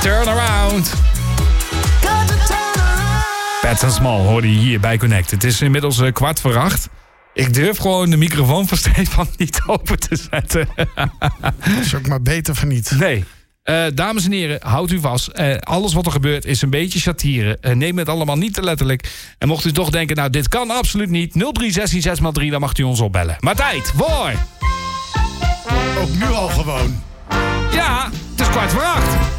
Turn Around. Pat Small hoorde je hier bij Connect. Het is inmiddels 7:15. Ik durf gewoon de microfoon van Stefan niet open te zetten. Dat is ook maar beter van niet. Nee. Dames en heren, houdt u vast. Alles wat er gebeurt is een beetje satire. Neem het allemaal niet te letterlijk. En mocht u toch denken, nou dit kan absoluut niet. 0316 6x3, dan mag u ons opbellen. Maar tijd voor... Ook nu al gewoon. Ja, het is 7:15.